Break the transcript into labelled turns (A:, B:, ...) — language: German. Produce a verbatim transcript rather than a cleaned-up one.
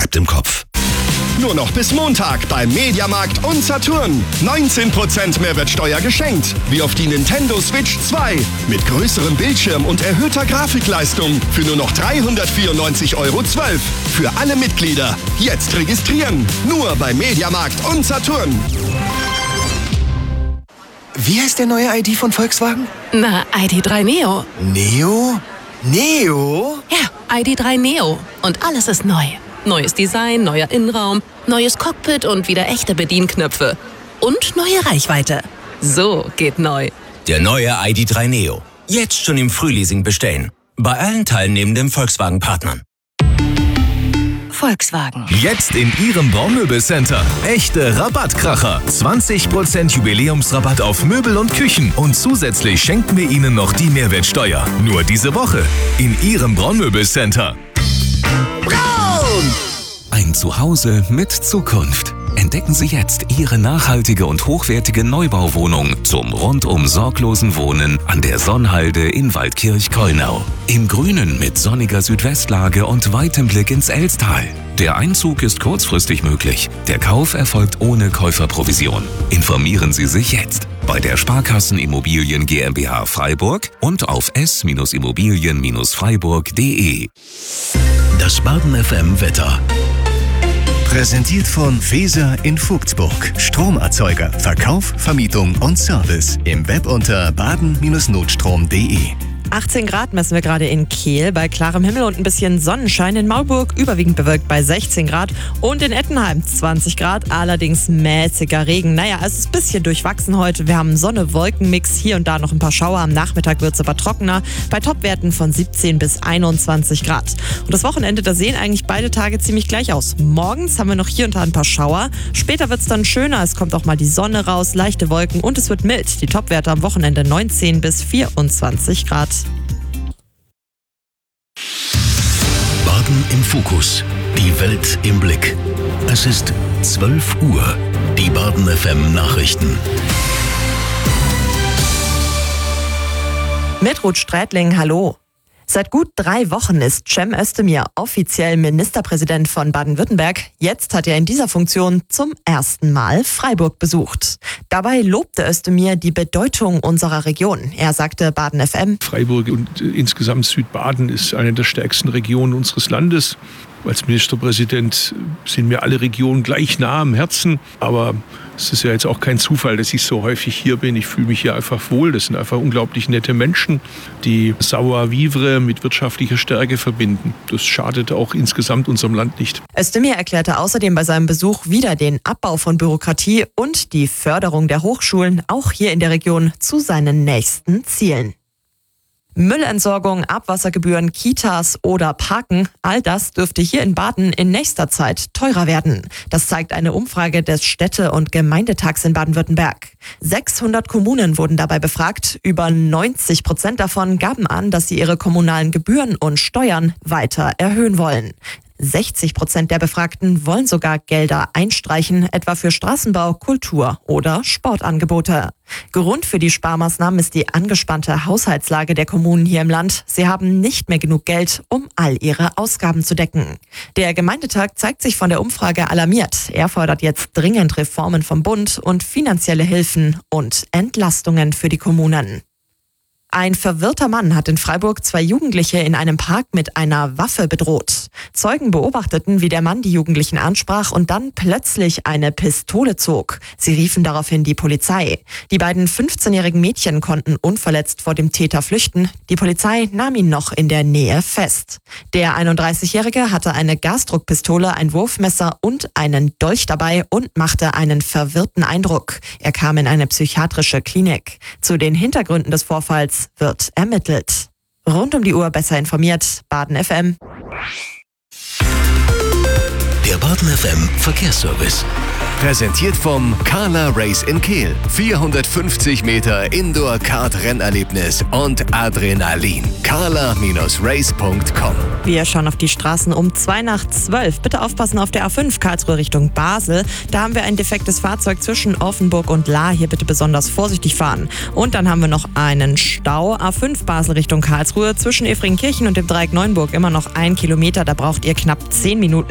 A: bleibt im Kopf. Nur noch bis Montag beim Mediamarkt und Saturn. neunzehn Prozent Mehrwertsteuer geschenkt. Wie auf die Nintendo Switch zwei. Mit größerem Bildschirm und erhöhter Grafikleistung. Für nur noch dreihundertvierundneunzig Euro zwölf. Für alle Mitglieder. Jetzt registrieren. Nur beim Mediamarkt und Saturn.
B: Wie heißt der neue I D von Volkswagen?
C: Na, I D drei Neo.
B: Neo? Neo?
C: Ja, I D drei Neo. Und alles ist neu. Neues Design, neuer Innenraum, neues Cockpit und wieder echte Bedienknöpfe. Und neue Reichweite. So geht neu.
D: Der neue I D drei Neo. Jetzt schon im Frühleasing bestellen. Bei allen teilnehmenden Volkswagen-Partnern.
C: Volkswagen.
E: Jetzt in Ihrem Baumöbelcenter. Echte Rabattkracher. zwanzig Prozent Jubiläumsrabatt auf Möbel und Küchen. Und zusätzlich schenken wir Ihnen noch die Mehrwertsteuer. Nur diese Woche. In Ihrem Baumöbelcenter.
A: Braun!
F: Ein Zuhause mit Zukunft. Entdecken Sie jetzt Ihre nachhaltige und hochwertige Neubauwohnung zum rundum sorglosen Wohnen an der Sonnhalde in Waldkirch-Kollnau. Im Grünen mit sonniger Südwestlage und weitem Blick ins Elstal. Der Einzug ist kurzfristig möglich. Der Kauf erfolgt ohne Käuferprovision. Informieren Sie sich jetzt bei der Sparkassen Immobilien GmbH Freiburg und auf s Immobilien Freiburg punkt de.
A: Das Baden F M Wetter.
G: Präsentiert von Feser in Vogtsburg. Stromerzeuger, Verkauf, Vermietung und Service. Im Web unter baden Notstrom punkt de.
H: achtzehn Grad messen wir gerade in Kehl bei klarem Himmel und ein bisschen Sonnenschein. In Maulburg überwiegend bewölkt bei sechzehn Grad und in Ettenheim zwanzig Grad, allerdings mäßiger Regen. Naja, es ist ein bisschen durchwachsen heute. Wir haben Sonne-Wolken-Mix, hier und da noch ein paar Schauer. Am Nachmittag wird es aber trockener bei Topwerten von siebzehn bis einundzwanzig Grad. Und das Wochenende, da sehen eigentlich beide Tage ziemlich gleich aus. Morgens haben wir noch hier und da ein paar Schauer. Später wird es dann schöner, es kommt auch mal die Sonne raus, leichte Wolken und es wird mild. Die Topwerte am Wochenende neunzehn bis vierundzwanzig Grad.
A: Baden im Fokus. Die Welt im Blick. Es ist zwölf Uhr. Die Baden F M Nachrichten.
H: Mit Ruth Strätling, hallo. Seit gut drei Wochen ist Cem Özdemir offiziell Ministerpräsident von Baden-Württemberg. Jetzt hat er in dieser Funktion zum ersten Mal Freiburg besucht. Dabei lobte Özdemir die Bedeutung unserer Region. Er sagte Baden F M:
I: Freiburg und äh, insgesamt Südbaden ist eine der stärksten Regionen unseres Landes. Als Ministerpräsident sind mir alle Regionen gleich nah am Herzen. Aber es ist ja jetzt auch kein Zufall, dass ich so häufig hier bin. Ich fühle mich hier einfach wohl. Das sind einfach unglaublich nette Menschen, die Savoir-vivre mit wirtschaftlicher Stärke verbinden. Das schadet auch insgesamt unserem Land nicht.
H: Özdemir erklärte außerdem bei seinem Besuch wieder den Abbau von Bürokratie und die Förderung der Hochschulen, auch hier in der Region, zu seinen nächsten Zielen. Müllentsorgung, Abwassergebühren, Kitas oder Parken, all das dürfte hier in Baden in nächster Zeit teurer werden. Das zeigt eine Umfrage des Städte- und Gemeindetags in Baden-Württemberg. sechshundert Kommunen wurden dabei befragt. Über neunzig Prozent davon gaben an, dass sie ihre kommunalen Gebühren und Steuern weiter erhöhen wollen. sechzig Prozent der Befragten wollen sogar Gelder einstreichen, etwa für Straßenbau, Kultur oder Sportangebote. Grund für die Sparmaßnahmen ist die angespannte Haushaltslage der Kommunen hier im Land. Sie haben nicht mehr genug Geld, um all ihre Ausgaben zu decken. Der Gemeindetag zeigt sich von der Umfrage alarmiert. Er fordert jetzt dringend Reformen vom Bund und finanzielle Hilfen und Entlastungen für die Kommunen. Ein verwirrter Mann hat in Freiburg zwei Jugendliche in einem Park mit einer Waffe bedroht. Zeugen beobachteten, wie der Mann die Jugendlichen ansprach und dann plötzlich eine Pistole zog. Sie riefen daraufhin die Polizei. Die beiden fünfzehnjährigen Mädchen konnten unverletzt vor dem Täter flüchten. Die Polizei nahm ihn noch in der Nähe fest. Der einunddreißigjährige hatte eine Gasdruckpistole, ein Wurfmesser und einen Dolch dabei und machte einen verwirrten Eindruck. Er kam in eine psychiatrische Klinik. Zu den Hintergründen des Vorfalls wird ermittelt. Rund um die Uhr besser informiert, Baden F M.
A: Der Baden F M Verkehrsservice.
G: Präsentiert vom Carla Race in Kehl. vierhundertfünfzig Meter Indoor-Kart-Rennerlebnis und Adrenalin. carla Race punkt com.
H: Wir schauen auf die Straßen um zwei nach zwölf. Bitte aufpassen auf der A fünf Karlsruhe Richtung Basel. Da haben wir ein defektes Fahrzeug zwischen Offenburg und Lahr. Hier bitte besonders vorsichtig fahren. Und dann haben wir noch einen Stau. A fünf Basel Richtung Karlsruhe zwischen Efringkirchen und dem Dreieck Neuenburg immer noch ein Kilometer. Da braucht ihr knapp zehn Minuten.